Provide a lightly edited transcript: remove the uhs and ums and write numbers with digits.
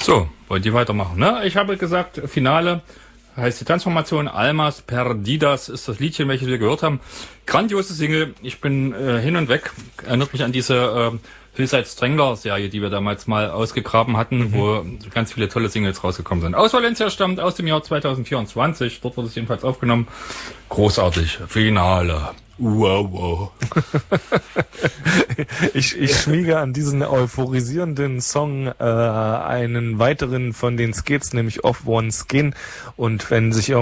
So, wollt ihr weitermachen, ne? Ich habe gesagt, Finale heißt die Transformation. Almas Perdidas ist das Liedchen, welches wir gehört haben. Grandiose Single. Ich bin hin und weg. Erinnert mich an diese Hillside Strangler-Serie, die wir damals mal ausgegraben hatten, wo ganz viele tolle Singles rausgekommen sind. Aus Valencia stammt aus dem Jahr 2024. Dort wurde es jedenfalls aufgenommen. Großartig. Finale. Wow. Ich schmiege an diesen euphorisierenden Song einen weiteren von den Skits, nämlich Off One Skin. Und wenn sich